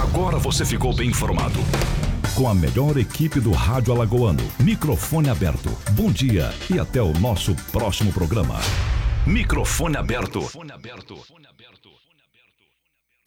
Agora você ficou bem informado. Com a melhor equipe do Rádio Alagoano. Microfone aberto. Bom dia e até o nosso próximo programa. Microfone aberto.